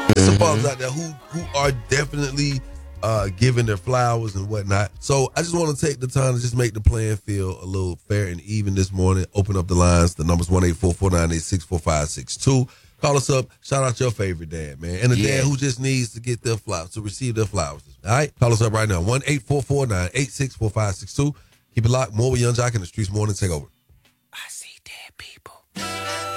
There's some fathers out there who are definitely giving their flowers and whatnot. So I just want to take the time to just make the playing field a little fair and even this morning. Open up the lines. The number's 1-844-986-4562. Call us up. Shout out your favorite dad, man. And a dad who just needs to get their flowers, to receive their flowers. All right? Call us up right now. 1-844-986-4562. Keep it locked. More with Yung Joc in the Streetz Morning Takeover. I see dead people.